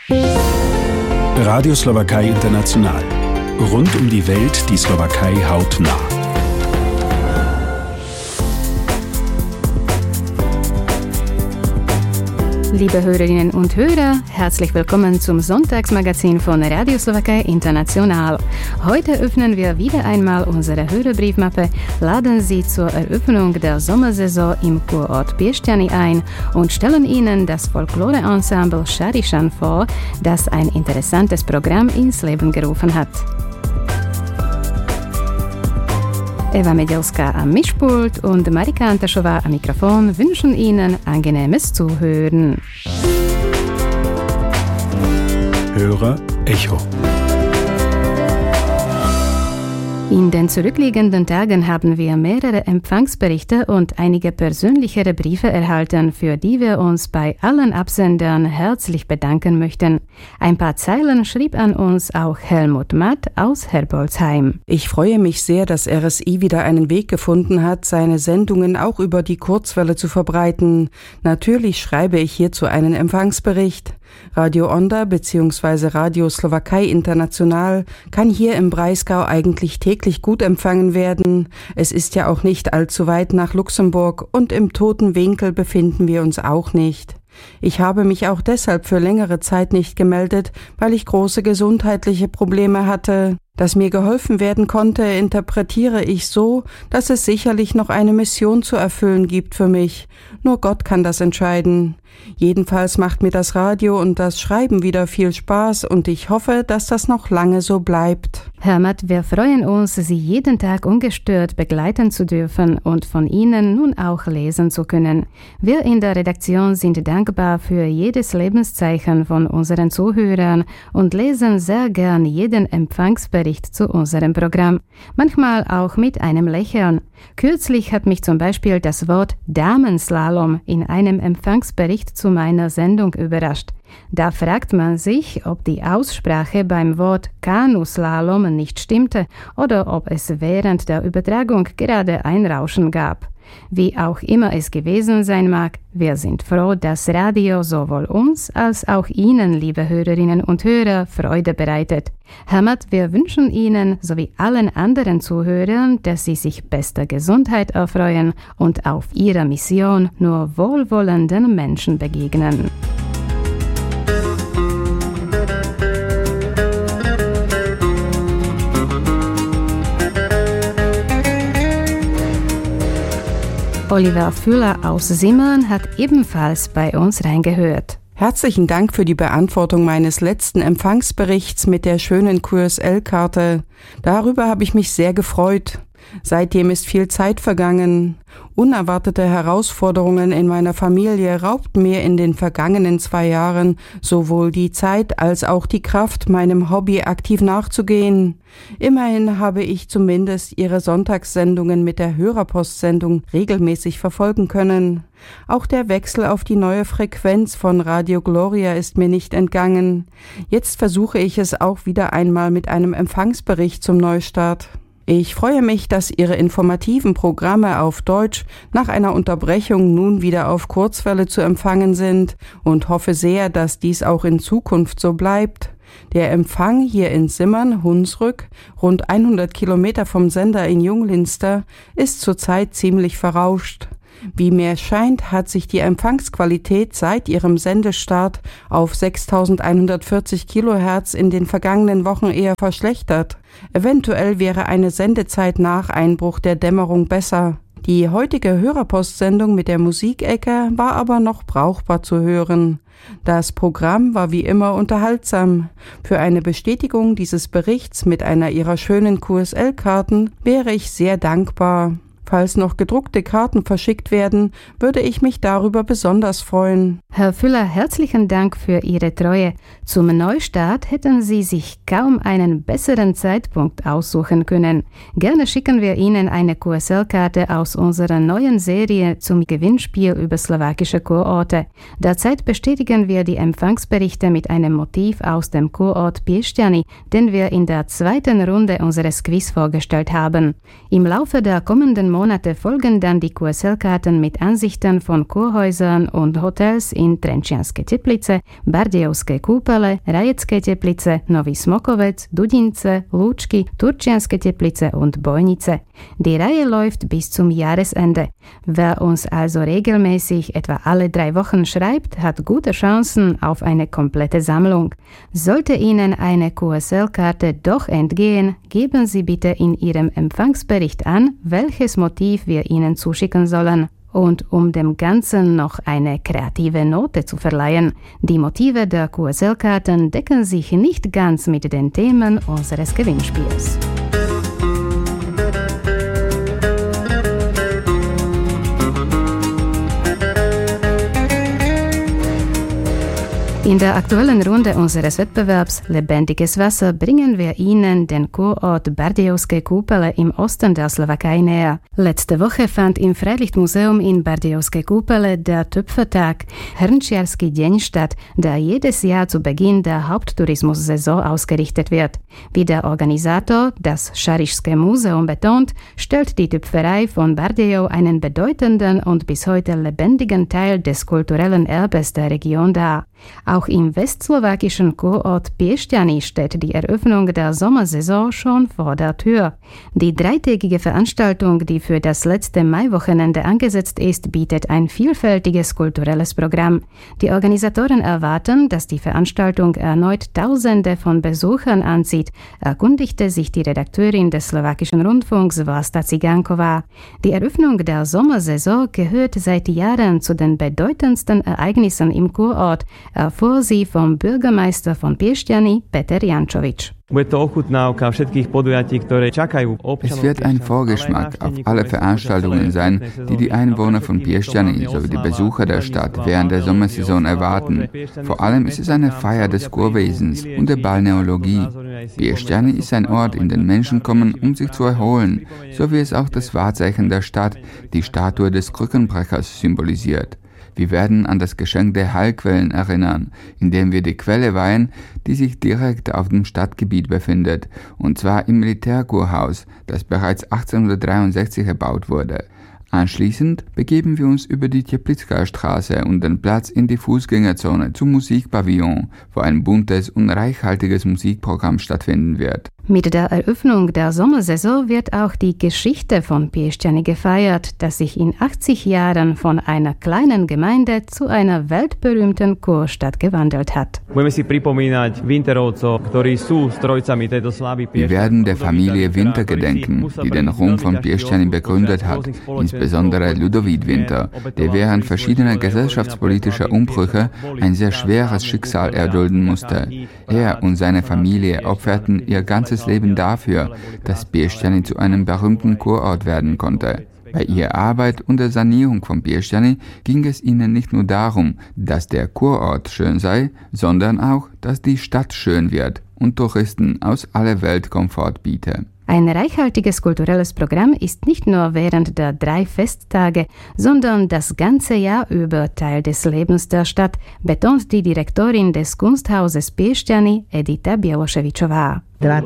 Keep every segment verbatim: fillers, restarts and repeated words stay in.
Radio Slowakei International. Rund um die Welt die Slowakei hautnah. Liebe Hörerinnen und Hörer, herzlich willkommen zum Sonntagsmagazin von Radio Slowakei International. Heute öffnen wir wieder einmal unsere Hörerbriefmappe, laden Sie zur Eröffnung der Sommersaison im Kurort Piešťany ein und stellen Ihnen das Folklore-Ensemble Šarišan vor, das ein interessantes Programm ins Leben gerufen hat. Eva Medelská am Mischpult und Marika Antašová am Mikrofon wünschen Ihnen angenehmes Zuhören. Hörer Echo. In den zurückliegenden Tagen haben wir mehrere Empfangsberichte und einige persönlichere Briefe erhalten, für die wir uns bei allen Absendern herzlich bedanken möchten. Ein paar Zeilen schrieb an uns auch Helmut Matt aus Herbolzheim. Ich freue mich sehr, dass R S I wieder einen Weg gefunden hat, seine Sendungen auch über die Kurzwelle zu verbreiten. Natürlich schreibe ich hierzu einen Empfangsbericht. Radio Onda bzw. Radio Slowakei International kann hier im Breisgau eigentlich täglich gut empfangen werden. Es ist ja auch nicht allzu weit nach Luxemburg und im toten Winkel befinden wir uns auch nicht. Ich habe mich auch deshalb für längere Zeit nicht gemeldet, weil ich große gesundheitliche Probleme hatte. Dass mir geholfen werden konnte, interpretiere ich so, dass es sicherlich noch eine Mission zu erfüllen gibt für mich. Nur Gott kann das entscheiden. Jedenfalls macht mir das Radio und das Schreiben wieder viel Spaß und ich hoffe, dass das noch lange so bleibt. Herr Matt, wir freuen uns, Sie jeden Tag ungestört begleiten zu dürfen und von Ihnen nun auch lesen zu können. Wir in der Redaktion sind dankbar für jedes Lebenszeichen von unseren Zuhörern und lesen sehr gern jeden Empfangsbericht zu unserem Programm. Manchmal auch mit einem Lächeln. Kürzlich hat mich zum Beispiel das Wort Damenslalom in einem Empfangsbericht zu meiner Sendung überrascht. Da fragt man sich, ob die Aussprache beim Wort Kanuslalom nicht stimmte oder ob es während der Übertragung gerade ein Rauschen gab. Wie auch immer es gewesen sein mag, wir sind froh, dass Radio sowohl uns als auch Ihnen, liebe Hörerinnen und Hörer, Freude bereitet. Herr Matt, wir wünschen Ihnen sowie allen anderen Zuhörern, dass Sie sich bester Gesundheit erfreuen und auf Ihrer Mission nur wohlwollenden Menschen begegnen. Oliver Füller aus Simmern hat ebenfalls bei uns reingehört. Herzlichen Dank für die Beantwortung meines letzten Empfangsberichts mit der schönen Q S L-Karte. Darüber habe ich mich sehr gefreut. Seitdem ist viel Zeit vergangen. Unerwartete Herausforderungen in meiner Familie raubten mir in den vergangenen zwei Jahren sowohl die Zeit als auch die Kraft, meinem Hobby aktiv nachzugehen. Immerhin habe ich zumindest Ihre Sonntagssendungen mit der Hörerpostsendung regelmäßig verfolgen können. Auch der Wechsel auf die neue Frequenz von Radio Gloria ist mir nicht entgangen. Jetzt versuche ich es auch wieder einmal mit einem Empfangsbericht zum Neustart. Ich freue mich, dass Ihre informativen Programme auf Deutsch nach einer Unterbrechung nun wieder auf Kurzwelle zu empfangen sind und hoffe sehr, dass dies auch in Zukunft so bleibt. Der Empfang hier in Simmern, Hunsrück, rund hundert Kilometer vom Sender in Junglinster, ist zurzeit ziemlich verrauscht. Wie mir scheint, hat sich die Empfangsqualität seit ihrem Sendestart auf sechstausendeinhundertvierzig Kilohertz in den vergangenen Wochen eher verschlechtert. Eventuell wäre eine Sendezeit nach Einbruch der Dämmerung besser. Die heutige Hörerpostsendung mit der Musikecke war aber noch brauchbar zu hören. Das Programm war wie immer unterhaltsam. Für eine Bestätigung dieses Berichts mit einer Ihrer schönen Q S L-Karten wäre ich sehr dankbar. Falls noch gedruckte Karten verschickt werden, würde ich mich darüber besonders freuen. Herr Füller, herzlichen Dank für Ihre Treue. Zum Neustart hätten Sie sich kaum einen besseren Zeitpunkt aussuchen können. Gerne schicken wir Ihnen eine Q S L-Karte aus unserer neuen Serie zum Gewinnspiel über slowakische Kurorte. Derzeit bestätigen wir die Empfangsberichte mit einem Motiv aus dem Kurort Piešťany, den wir in der zweiten Runde unseres Quiz vorgestellt haben. Im Laufe der kommenden Monate folgen dann die Q S L-Karten mit Ansichten von Kurhäusern und Hotels in Trenčianske Teplice, Bardejovské Kúpele, Rajecké Teplice, Nový Smokovec, Dudince, Lučky, Turčianske Teplice und Bojnice. Die Reihe läuft bis zum Jahresende. Wer uns also regelmäßig etwa alle drei Wochen schreibt, hat gute Chancen auf eine komplette Sammlung. Sollte Ihnen eine Q S L-Karte doch entgehen, geben Sie bitte in Ihrem Empfangsbericht an, welches Motiv wir Ihnen zuschicken sollen. Und um dem Ganzen noch eine kreative Note zu verleihen, die Motive der Q S L-Karten decken sich nicht ganz mit den Themen unseres Gewinnspiels. In der aktuellen Runde unseres Wettbewerbs Lebendiges Wasser bringen wir Ihnen den Kurort Bardejovské Kúpele im Osten der Slowakei näher. Letzte Woche fand im Freilichtmuseum in Bardejovské Kúpele der Töpfertag, Hrnčiarsky deň statt, der jedes Jahr zu Beginn der Haupttourismussaison ausgerichtet wird. Wie der Organisator, das Šarišské Museum, betont, stellt die Töpferei von Bardejov einen bedeutenden und bis heute lebendigen Teil des kulturellen Erbes der Region dar. Auch im westslowakischen Kurort Piešťany steht die Eröffnung der Sommersaison schon vor der Tür. Die dreitägige Veranstaltung, die für das letzte Maiwochenende angesetzt ist, bietet ein vielfältiges kulturelles Programm. Die Organisatoren erwarten, dass die Veranstaltung erneut Tausende von Besuchern anzieht, erkundigte sich die Redakteurin des slowakischen Rundfunks Vlasta Cigánkova. Die Eröffnung der Sommersaison gehört seit Jahren zu den bedeutendsten Ereignissen im Kurort, erfuhr sie vom Bürgermeister von Piešťany, Peter Jančovič. Es wird ein Vorgeschmack auf alle Veranstaltungen sein, die die Einwohner von Piešťany sowie die Besucher der Stadt während der Sommersaison erwarten. Vor allem ist es eine Feier des Kurwesens und der Balneologie. Piešťany ist ein Ort, in den Menschen kommen, um sich zu erholen, so wie es auch das Wahrzeichen der Stadt, die Statue des Krückenbrechers, symbolisiert. Wir werden an das Geschenk der Heilquellen erinnern, indem wir die Quelle weihen, die sich direkt auf dem Stadtgebiet befindet, und zwar im Militärkurhaus, das bereits achtzehnhundertdreiundsechzig erbaut wurde. Anschließend begeben wir uns über die Teplitská Straße und den Platz in die Fußgängerzone zum Musikpavillon, wo ein buntes und reichhaltiges Musikprogramm stattfinden wird. Mit der Eröffnung der Sommersaison wird auch die Geschichte von Piešťany gefeiert, das sich in achtzig Jahren von einer kleinen Gemeinde zu einer weltberühmten Kurstadt gewandelt hat. Wir werden der Familie Winter gedenken, die den Ruhm von Piešťany begründet hat, insbesondere Ludovít Winter, der während verschiedener gesellschaftspolitischer Umbrüche ein sehr schweres Schicksal erdulden musste. Er und seine Familie opferten ihr ganzes Leben dafür, dass Piešťany zu einem berühmten Kurort werden konnte. Bei ihrer Arbeit und der Sanierung von Piešťany ging es ihnen nicht nur darum, dass der Kurort schön sei, sondern auch, dass die Stadt schön wird und Touristen aus aller Welt Komfort biete. Ein reichhaltiges kulturelles Programm ist nicht nur während der drei Festtage, sondern das ganze Jahr über Teil des Lebens der Stadt, betont die Direktorin des Kunsthauses Piešťany Edita Bieloševičová.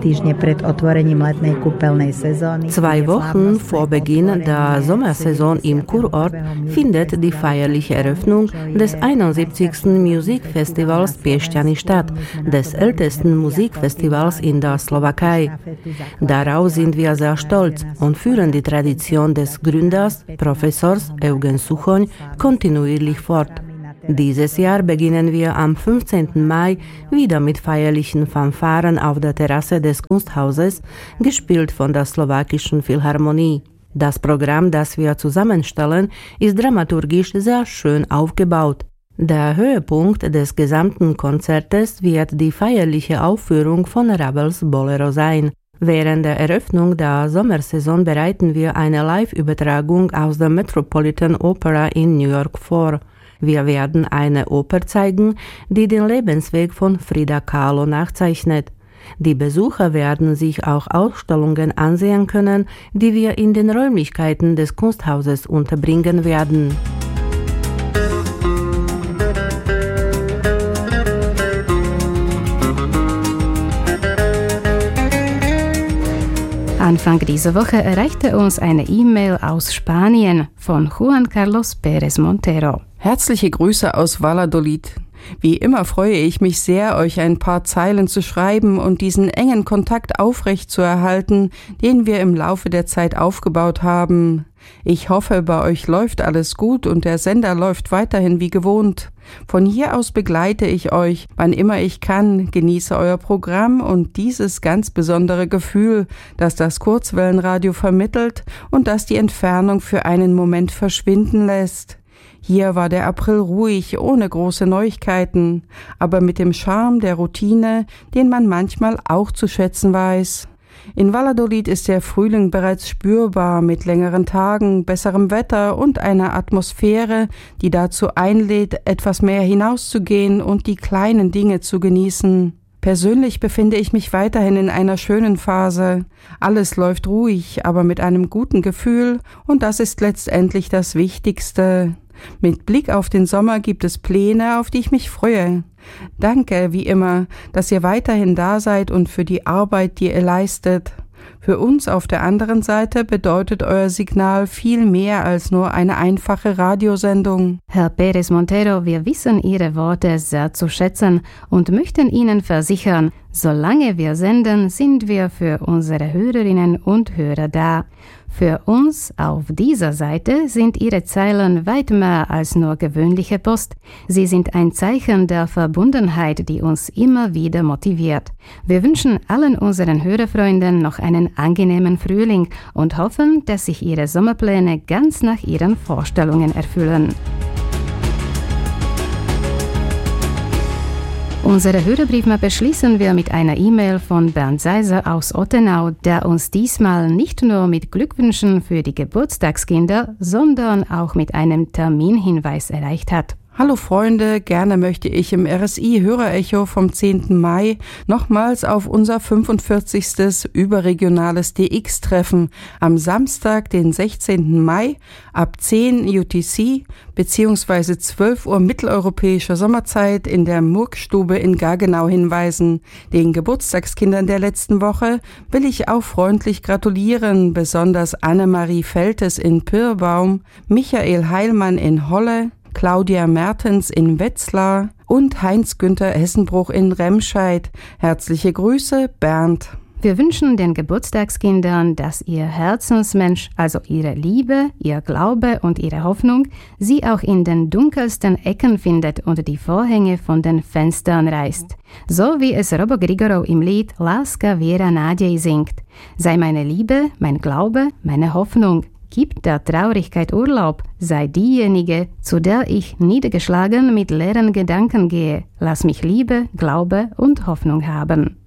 Zwei Wochen vor Beginn der Sommersaison im Kurort findet die feierliche Eröffnung des einundsiebzigsten Musikfestivals Piešťany statt, des ältesten Musikfestivals in der Slowakei. Darauf sind wir sehr stolz und führen die Tradition des Gründers, Professors Eugen Suchoň, kontinuierlich fort. Dieses Jahr beginnen wir am fünfzehnten Mai wieder mit feierlichen Fanfaren auf der Terrasse des Kunsthauses, gespielt von der slowakischen Philharmonie. Das Programm, das wir zusammenstellen, ist dramaturgisch sehr schön aufgebaut. Der Höhepunkt des gesamten Konzertes wird die feierliche Aufführung von Ravels Bolero sein. Während der Eröffnung der Sommersaison bereiten wir eine Live-Übertragung aus der Metropolitan Opera in New York vor. Wir werden eine Oper zeigen, die den Lebensweg von Frida Kahlo nachzeichnet. Die Besucher werden sich auch Ausstellungen ansehen können, die wir in den Räumlichkeiten des Kunsthauses unterbringen werden. Anfang dieser Woche erreichte uns eine E-Mail aus Spanien von Juan Carlos Pérez Montero. Herzliche Grüße aus Valladolid. Wie immer freue ich mich sehr, euch ein paar Zeilen zu schreiben und diesen engen Kontakt aufrecht zu erhalten, den wir im Laufe der Zeit aufgebaut haben. Ich hoffe, bei euch läuft alles gut und der Sender läuft weiterhin wie gewohnt. Von hier aus begleite ich euch, wann immer ich kann, genieße euer Programm und dieses ganz besondere Gefühl, das das Kurzwellenradio vermittelt und das die Entfernung für einen Moment verschwinden lässt. Hier war der April ruhig, ohne große Neuigkeiten, aber mit dem Charme der Routine, den man manchmal auch zu schätzen weiß. In Valladolid ist der Frühling bereits spürbar, mit längeren Tagen, besserem Wetter und einer Atmosphäre, die dazu einlädt, etwas mehr hinauszugehen und die kleinen Dinge zu genießen. Persönlich befinde ich mich weiterhin in einer schönen Phase. Alles läuft ruhig, aber mit einem guten Gefühl, und das ist letztendlich das Wichtigste. Mit Blick auf den Sommer gibt es Pläne, auf die ich mich freue. Danke, wie immer, dass ihr weiterhin da seid und für die Arbeit, die ihr leistet. Für uns auf der anderen Seite bedeutet euer Signal viel mehr als nur eine einfache Radiosendung. Herr Pérez Montero, wir wissen Ihre Worte sehr zu schätzen und möchten Ihnen versichern, solange wir senden, sind wir für unsere Hörerinnen und Hörer da. Für uns auf dieser Seite sind Ihre Zeilen weit mehr als nur gewöhnliche Post. Sie sind ein Zeichen der Verbundenheit, die uns immer wieder motiviert. Wir wünschen allen unseren Hörerfreunden noch einen angenehmen Frühling und hoffen, dass sich Ihre Sommerpläne ganz nach Ihren Vorstellungen erfüllen. Unsere Hörerbriefmappe schließen wir mit einer E-Mail von Bernd Seiser aus Ottenau, der uns diesmal nicht nur mit Glückwünschen für die Geburtstagskinder, sondern auch mit einem Terminhinweis erreicht hat. Hallo Freunde, gerne möchte ich im R S I-Hörerecho vom zehnten Mai nochmals auf unser fünfundvierzigstes überregionales D X-Treffen am Samstag, den sechzehnten Mai ab zehn U T C bzw. zwölf Uhr mitteleuropäischer Sommerzeit in der Murkstube in Gaggenau hinweisen. Den Geburtstagskindern der letzten Woche will ich auch freundlich gratulieren, besonders Annemarie Feltes in Pirbaum, Michael Heilmann in Holle, Claudia Mertens in Wetzlar und Heinz-Günther Hessenbruch in Remscheid. Herzliche Grüße, Bernd. Wir wünschen den Geburtstagskindern, dass ihr Herzensmensch, also ihre Liebe, ihr Glaube und ihre Hoffnung, sie auch in den dunkelsten Ecken findet und die Vorhänge von den Fenstern reißt. So wie es Robo Grigorow im Lied Láska Viera Nádej singt. Sei meine Liebe, mein Glaube, meine Hoffnung. Gib der Traurigkeit Urlaub, sei diejenige, zu der ich niedergeschlagen mit leeren Gedanken gehe. Lass mich Liebe, Glaube und Hoffnung haben.